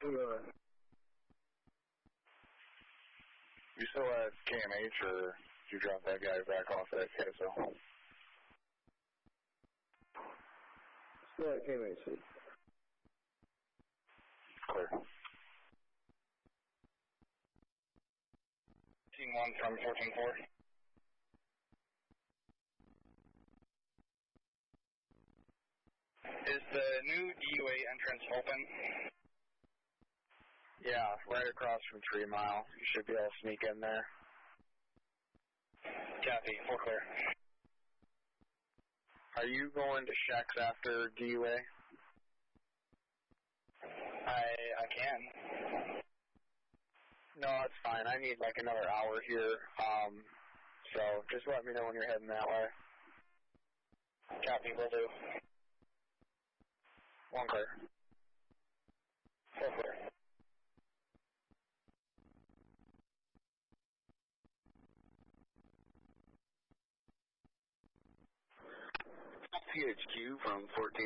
You still at KMH, or did you drop that guy back off at KSL? Still at KMH. Clear. Team 1 from 14-4. Is the new DUA entrance open? Yeah, right across from 3 Mile. You should be able to sneak in there. Copy, full clear. Are you going to Sheck's after DUA? I can. No, it's fine. I need like another hour here. So just let me know when you're heading that way. Copy, will do. 1 clear. Full clear. PHQ from 14-4.